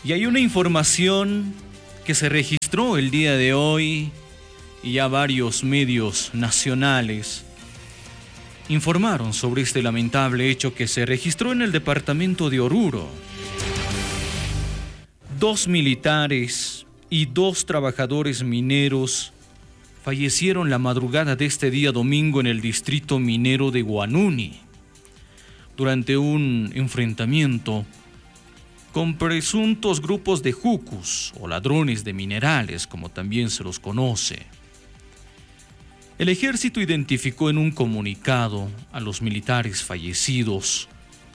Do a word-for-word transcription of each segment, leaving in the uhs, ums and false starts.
Y hay una información que se registró el día de hoy y ya varios medios nacionales informaron sobre este lamentable hecho que se registró en el departamento de Oruro. Dos militares y dos trabajadores mineros fallecieron la madrugada de este día domingo en el distrito minero de Huanuni, durante un enfrentamiento con presuntos grupos de jucus o ladrones de minerales, como también se los conoce. El ejército identificó en un comunicado a los militares fallecidos.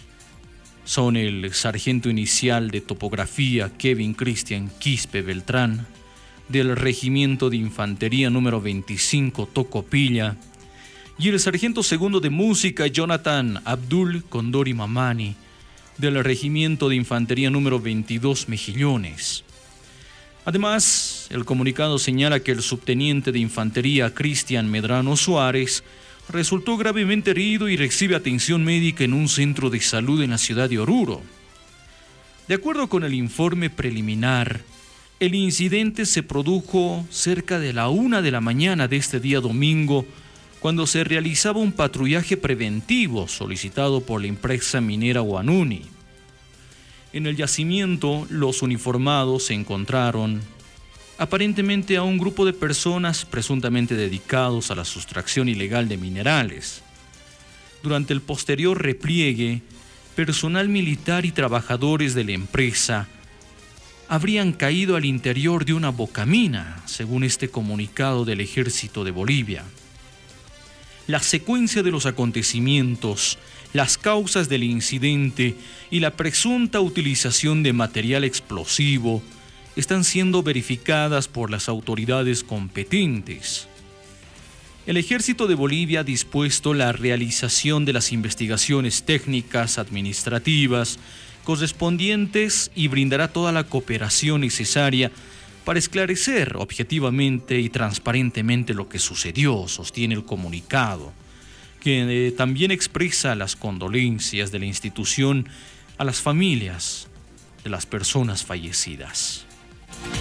Son el sargento inicial de topografía Kevin Cristian Quispe Beltrán, del Regimiento de Infantería número veinticinco Tocopilla, y el sargento segundo de música Jonathan Abdul Condori Mamani, del Regimiento de Infantería número veintidós Mejillones. Además, el comunicado señala que el subteniente de Infantería Cristian Medrano Suárez resultó gravemente herido y recibe atención médica en un centro de salud en la ciudad de Oruro. De acuerdo con el informe preliminar, el incidente se produjo cerca de la una de la mañana de este día domingo, cuando se realizaba un patrullaje preventivo solicitado por la empresa minera Huanuni. En el yacimiento, los uniformados se encontraron aparentemente a un grupo de personas presuntamente dedicados a la sustracción ilegal de minerales. Durante el posterior repliegue, personal militar y trabajadores de la empresa habrían caído al interior de una bocamina, según este comunicado del Ejército de Bolivia. La secuencia de los acontecimientos, las causas del incidente y la presunta utilización de material explosivo están siendo verificadas por las autoridades competentes. El Ejército de Bolivia ha dispuesto la realización de las investigaciones técnicas administrativas correspondientes y brindará toda la cooperación necesaria para esclarecer objetivamente y transparentemente lo que sucedió, sostiene el comunicado, que eh, también expresa las condolencias de la institución a las familias de las personas fallecidas.